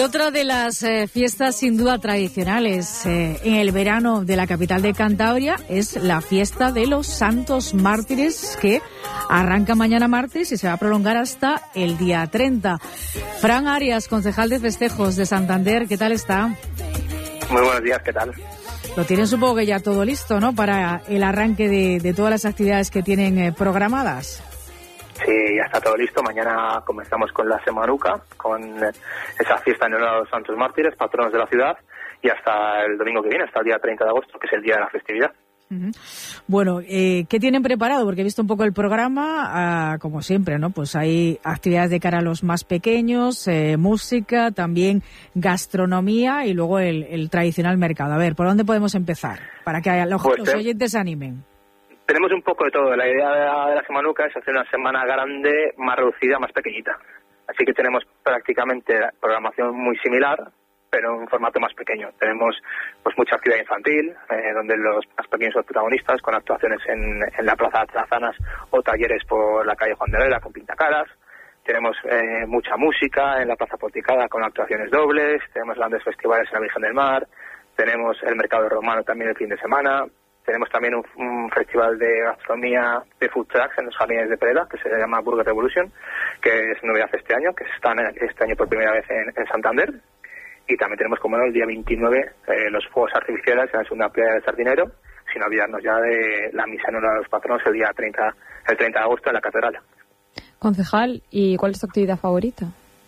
Otra de las fiestas sin duda tradicionales en el verano de la capital de Cantabria es la fiesta de los Santos Mártires, que arranca mañana martes y se va a prolongar hasta el día 30. Fran Arias, concejal de festejos de Santander, ¿qué tal está? Muy buenos días, ¿qué tal? Lo tienen supongo que ya todo listo, ¿no?, para el arranque de todas las actividades que tienen programadas. Sí, ya está todo listo. Mañana comenzamos con la Semanuca, con esa fiesta en honor a los Santos Mártires, patronos de la ciudad, y hasta el domingo que viene, hasta el día 30 de agosto, que es el día de la festividad. Uh-huh. Bueno, ¿qué tienen preparado? Porque he visto un poco el programa, como siempre, ¿no? Pues hay actividades de cara a los más pequeños, música, también gastronomía y luego el tradicional mercado. A ver, ¿por dónde podemos empezar? Para que los oyentes se animen. Tenemos un poco de todo. La idea de la Semanuca es hacer una semana grande, más reducida, más pequeñita. Así que tenemos prácticamente programación muy similar, pero en un formato más pequeño. Tenemos pues mucha actividad infantil, donde los más pequeños son protagonistas, con actuaciones en la Plaza de Trazanas o talleres por la calle Juan de Herrera con pintacaras. Tenemos mucha música en la Plaza Porticada con actuaciones dobles. Tenemos grandes festivales en la Virgen del Mar. Tenemos el mercado romano también el fin de semana. Tenemos también un festival de gastronomía de food trucks en los jardines de Pereda, que se llama Burger Revolution, que es novedad este año, que está este año por primera vez en Santander. Y también tenemos, como no, el día 29 los fuegos artificiales en la segunda playa del Sardinero, sin olvidarnos ya de la misa en honor a los patronos el día 30 de agosto en la catedral. Concejal, ¿y cuál es tu actividad favorita?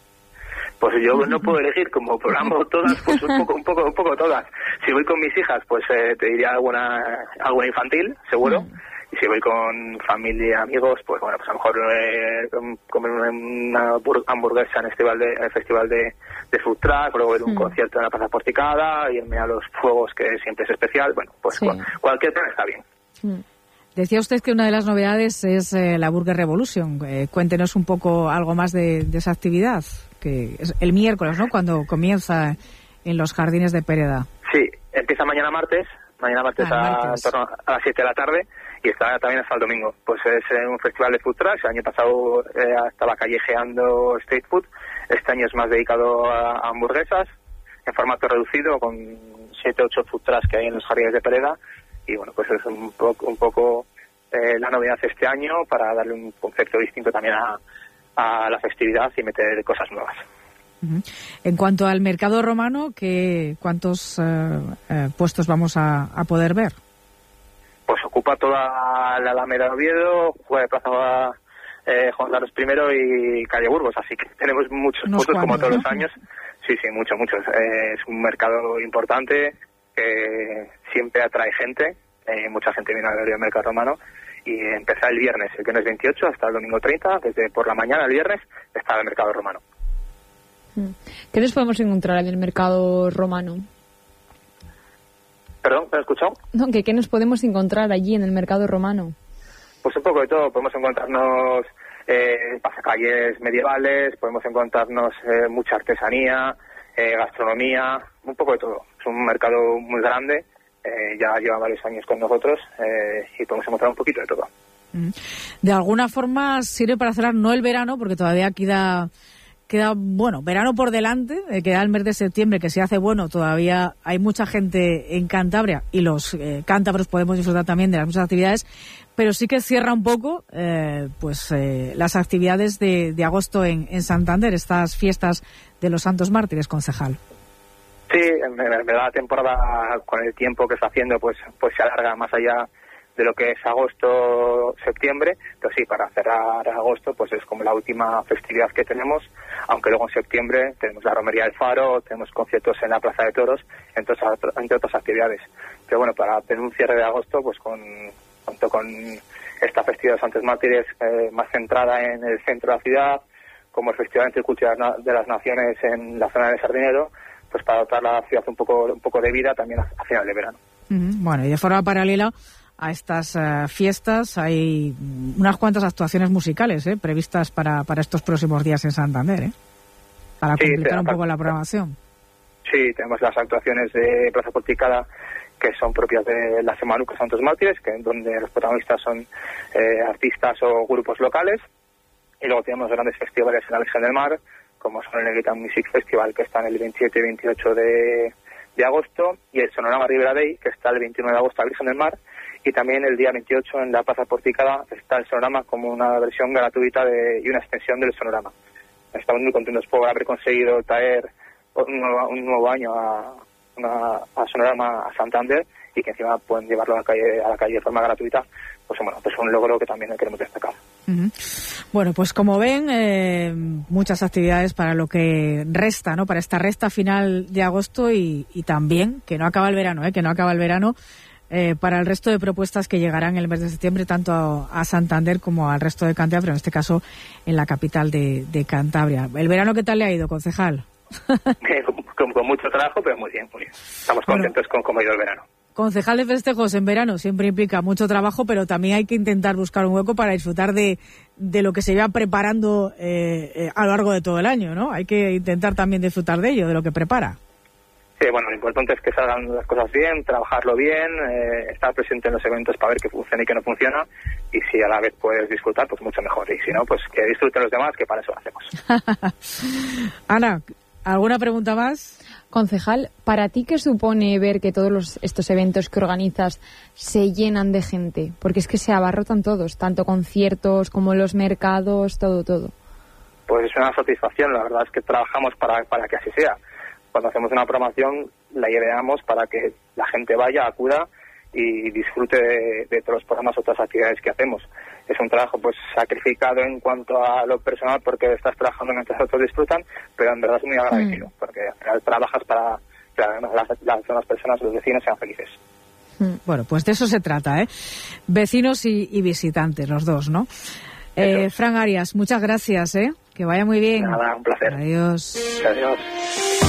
Pues yo no puedo elegir, como programo todas, pues un poco todas. Si voy con mis hijas, pues te diría alguna infantil, seguro. Y si voy con familia y amigos, pues bueno, pues a lo mejor comer una hamburguesa en el festival de food truck, luego ver un concierto en la Plaza Porticada, irme a los fuegos, que siempre es especial. Bueno, pues sí, cualquier plan está bien. Decía usted que una de las novedades es la Burger Revolution. Cuéntenos un poco algo más de esa actividad, que es el miércoles, ¿no?, cuando comienza en los jardines de Pereda. Sí, empieza mañana martes en torno a las 7 de la tarde y está también hasta el domingo. Pues es un festival de food trucks. El año pasado estaba callejeando street food. Este año es más dedicado a hamburguesas en formato reducido, con 7 o 8 food trucks que hay en los jardines de Pereda. Y bueno, pues es un poco la novedad este año, para darle un concepto distinto también a la festividad y meter cosas nuevas. En cuanto al mercado romano, ¿cuántos puestos vamos a poder ver? Pues ocupa toda la Alameda de Oviedo, Plaza Juan Carlos I y calle Burgos, así que tenemos muchos puestos como todos los años. Sí, muchos. Es un mercado importante que siempre atrae gente. Mucha gente viene a ver el mercado romano. Y empezar el viernes, el viernes 28 hasta el domingo 30, desde por la mañana el viernes está el mercado romano. ¿Qué nos podemos encontrar en el mercado romano? ¿Perdón? ¿Me has escuchado? No, ¿qué nos podemos encontrar allí en el mercado romano? Pues un poco de todo. Podemos encontrarnos pasacalles medievales, podemos encontrarnos mucha artesanía, gastronomía, un poco de todo. Es un mercado muy grande, ya lleva varios años con nosotros y podemos encontrar un poquito de todo. De alguna forma sirve para cerrar no el verano, porque todavía queda verano por delante, queda el mes de septiembre, que se hace bueno, todavía hay mucha gente en Cantabria y los cántabros podemos disfrutar también de las muchas actividades, pero sí que cierra un poco las actividades de agosto en Santander, estas fiestas de los Santos Mártires, concejal. Sí, en verdad la temporada, con el tiempo que está haciendo, pues se alarga más allá de lo que es agosto, septiembre, pero sí, para cerrar agosto, pues es como la última festividad que tenemos, aunque luego en septiembre tenemos la Romería del Faro, tenemos conciertos en la Plaza de Toros, entre otras actividades. Pero bueno, para tener un cierre de agosto, pues junto con esta festividad de Santos Mártires más centrada en el centro de la ciudad, como el Festival Intercultural de las Naciones en la zona del Sardinero, pues para dotar la ciudad un poco de vida también a final de verano. Bueno, y de forma paralela a estas fiestas hay unas cuantas actuaciones musicales previstas para estos próximos días en Santander, para complicar un poco la programación. Sí, tenemos las actuaciones de Plaza Porticada, que son propias de la Semanuca Santos Mártires, donde los protagonistas son artistas o grupos locales, y luego tenemos grandes festivales en la Virgen del Mar, como son el Negrita Music Festival, que está el 27 y 28 de agosto, y el Sonorama Ribera Day, que está el 29 de agosto a Virgen del Mar, y también el día 28 en la Plaza Porticada está el Sonorama como una versión gratuita y una extensión del Sonorama. Estamos muy contentos por haber conseguido traer un nuevo año a Sonorama a Santander, y que encima pueden llevarlo a la calle de forma gratuita. Pues bueno, pues un logro que también queremos destacar. Uh-huh. Bueno, pues como ven, muchas actividades para lo que resta, ¿no? Para esta resta final de agosto, y también que no acaba el verano, para el resto de propuestas que llegarán el mes de septiembre, tanto a Santander como al resto de Cantabria, pero en este caso en la capital de Cantabria. ¿El verano qué tal le ha ido, concejal? Con mucho trabajo, pero muy bien, muy bien. Estamos contentos con cómo ha ido el verano. Concejal de festejos en verano siempre implica mucho trabajo, pero también hay que intentar buscar un hueco para disfrutar de lo que se va preparando a lo largo de todo el año, ¿no? Hay que intentar también disfrutar de ello, de lo que prepara. Sí, bueno, lo importante es que salgan las cosas bien, trabajarlo bien, estar presente en los eventos para ver qué funciona y qué no funciona, y si a la vez puedes disfrutar, pues mucho mejor, y si no, pues que disfruten los demás, que para eso lo hacemos. Ana, ¿alguna pregunta más? Concejal, ¿para ti qué supone ver que todos estos eventos que organizas se llenan de gente? Porque es que se abarrotan todos, tanto conciertos como los mercados, todo. Pues es una satisfacción, la verdad es que trabajamos para que así sea. Cuando hacemos una programación la ideamos para que la gente vaya, acuda y disfrute de todos los programas, otras actividades que hacemos. Es un trabajo pues sacrificado en cuanto a lo personal, porque estás trabajando mientras otros disfrutan, pero en verdad es muy agradecido, porque al final trabajas para que las personas, los vecinos sean felices. Bueno, pues de eso se trata, ¿eh? Vecinos y visitantes, los dos, ¿no? Fran Arias, muchas gracias, ¿eh? Que vaya muy bien. Nada, un placer. Adiós. Adiós.